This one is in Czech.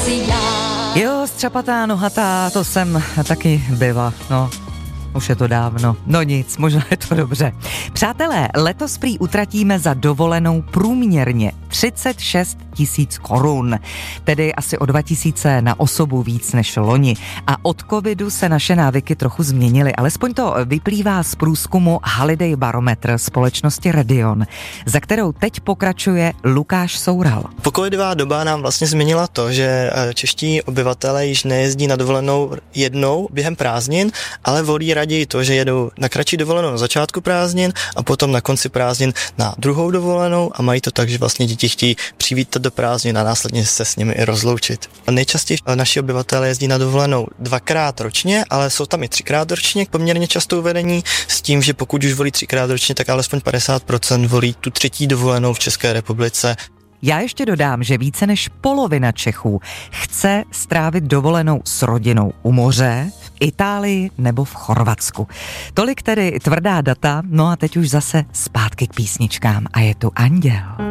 si já. Jo, střapatá, nohatá, to jsem taky byla, no. Už je to dávno. No nic, možná je to dobře. Přátelé, letos prý utratíme za dovolenou průměrně 36 000 korun, tedy asi o 2 000 na osobu víc než loni. A od covidu se naše návyky trochu změnily, alespoň to vyplývá z průzkumu Holiday Barometr společnosti Redion, za kterou teď pokračuje Lukáš Soural. Covidová doba nám vlastně změnila to, že čeští obyvatelé již nejezdí na dovolenou jednou během prázdnin, ale volí raději to, že jedou na kratší dovolenou na začátku prázdnin a potom na konci prázdnin na druhou dovolenou a mají to tak, že vlastně děti chtějí přivítat do prázdnin a následně se s nimi i rozloučit. Nejčastěji naši obyvatelé jezdí na dovolenou 2krát ročně, ale jsou tam i 3krát ročně poměrně často uvedení s tím, že pokud už volí 3krát ročně, tak alespoň 50% volí tu třetí dovolenou v České republice. Já ještě dodám, že více než polovina Čechů chce strávit dovolenou s rodinou u moře, v Itálii nebo v Chorvatsku. Tolik tedy tvrdá data, no a teď už zase zpátky k písničkám a je tu Anděl.